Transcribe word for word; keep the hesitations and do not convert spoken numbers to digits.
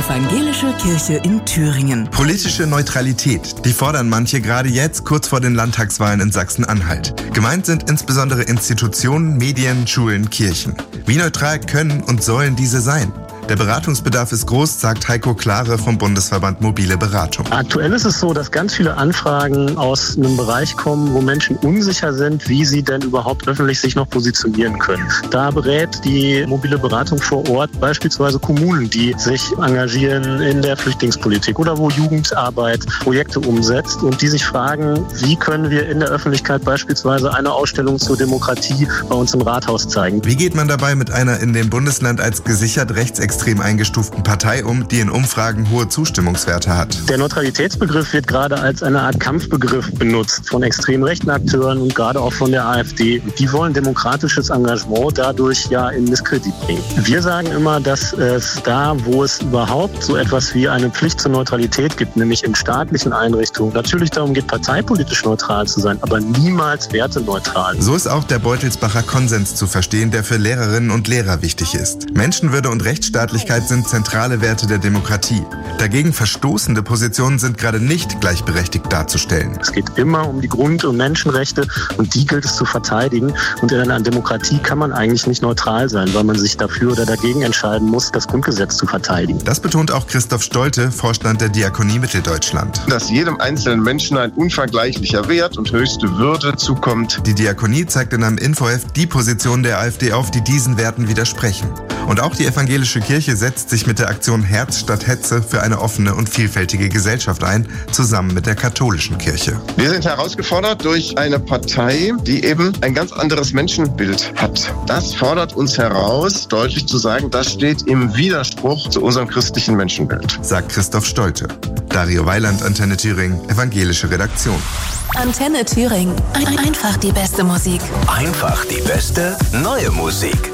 Evangelische Kirche in Thüringen. Politische Neutralität, die fordern manche gerade jetzt kurz vor den Landtagswahlen in Sachsen-Anhalt. Gemeint sind insbesondere Institutionen, Medien, Schulen, Kirchen. Wie neutral können und sollen diese sein? Der Beratungsbedarf ist groß, sagt Heiko Klare vom Bundesverband Mobile Beratung. Aktuell ist es so, dass ganz viele Anfragen aus einem Bereich kommen, wo Menschen unsicher sind, wie sie denn überhaupt öffentlich sich noch positionieren können. Da berät die mobile Beratung vor Ort beispielsweise Kommunen, die sich engagieren in der Flüchtlingspolitik oder wo Jugendarbeit Projekte umsetzt und die sich fragen, wie können wir in der Öffentlichkeit beispielsweise eine Ausstellung zur Demokratie bei uns im Rathaus zeigen. Wie geht man dabei mit einer in dem Bundesland als gesichert rechtsextrem eingestuften Partei um, die in Umfragen hohe Zustimmungswerte hat? Der Neutralitätsbegriff wird gerade als eine Art Kampfbegriff benutzt von extrem rechten Akteuren und gerade auch von der AfD. Die wollen demokratisches Engagement dadurch ja in Misskredit bringen. Wir sagen immer, dass es da, wo es überhaupt so etwas wie eine Pflicht zur Neutralität gibt, nämlich in staatlichen Einrichtungen, natürlich darum geht, parteipolitisch neutral zu sein, aber niemals werteneutral. So ist auch der Beutelsbacher Konsens zu verstehen, der für Lehrerinnen und Lehrer wichtig ist. Menschenwürde und Rechtsstaatlichkeit sind zentrale Werte der Demokratie. Dagegen verstoßende Positionen sind gerade nicht gleichberechtigt darzustellen. Es geht immer um die Grund- und Menschenrechte und die gilt es zu verteidigen. Und in einer Demokratie kann man eigentlich nicht neutral sein, weil man sich dafür oder dagegen entscheiden muss, das Grundgesetz zu verteidigen. Das betont auch Christoph Stolte, Vorstand der Diakonie Mitteldeutschland. Dass jedem einzelnen Menschen ein unvergleichlicher Wert und höchste Würde zukommt. Die Diakonie zeigt in einem Infoheft die Position der AfD auf, die diesen Werten widersprechen. Und auch die evangelische Kirche setzt sich mit der Aktion Herz statt Hetze für eine offene und vielfältige Gesellschaft ein, zusammen mit der katholischen Kirche. Wir sind herausgefordert durch eine Partei, die eben ein ganz anderes Menschenbild hat. Das fordert uns heraus, deutlich zu sagen, das steht im Widerspruch zu unserem christlichen Menschenbild. Sagt Christoph Stolte. Dario Weiland, Antenne Thüringen, evangelische Redaktion. Antenne Thüringen. Ein- einfach die beste Musik. Einfach die beste neue Musik.